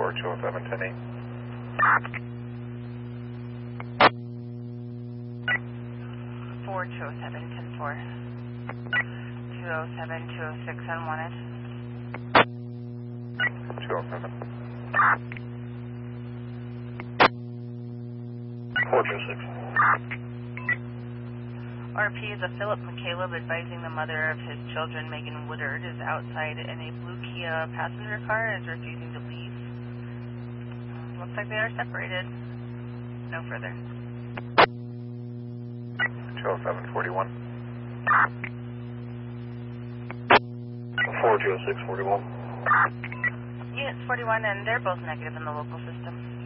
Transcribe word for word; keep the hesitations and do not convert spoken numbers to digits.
four two oh seven, ten eight. four two oh seven, ten four. two oh seven, two oh six, unwanted. two oh seven. four two oh six. R P is a Philip McCaleb advising the mother of his children, Megan Woodard, is outside in a blue Kia passenger car and is refusing to leave. Looks like they are separated. No further. two oh seven, forty-one. four two oh six, forty-one. Units forty-one, and they're both negative in the local system.